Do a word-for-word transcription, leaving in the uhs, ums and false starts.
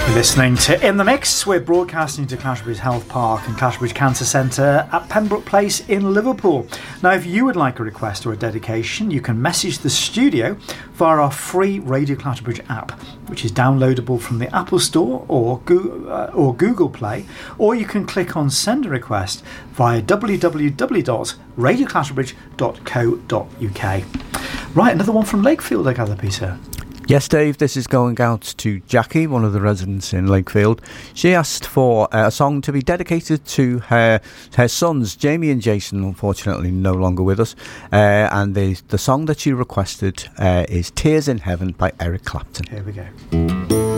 Listening to In the Mix, we're broadcasting to Clatterbridge Health Park and Clatterbridge Cancer Centre at Pembroke Place in Liverpool. Now, if you would like a request or a dedication, you can message the studio via our free Radio Clatterbridge app, which is downloadable from the Apple Store or Google, uh, or Google Play, or you can click on Send a Request via w w w dot radio clatterbridge dot co dot u k. Right, another one from Lakefield, I gather, Peter. Yes, Dave, this is going out to Jackie, one of the residents in Lakefield. She asked for uh, a song to be dedicated to her her sons, Jamie and Jason, unfortunately no longer with us. Uh, and the, the song that she requested uh, is Tears in Heaven by Eric Clapton. Here we go.